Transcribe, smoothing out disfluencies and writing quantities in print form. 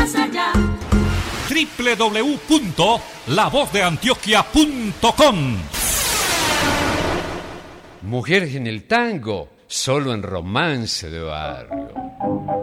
más allá. www.lavozdeantioquia.com. Mujeres en el tango, solo en Romance de Bar.